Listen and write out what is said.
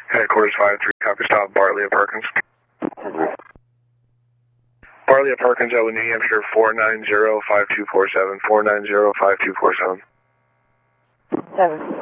Headquarters 5-3, copy stop, Bartley at Perkins. Bartley at Perkins, New Hampshire, 490-5247, 490-5247. 7.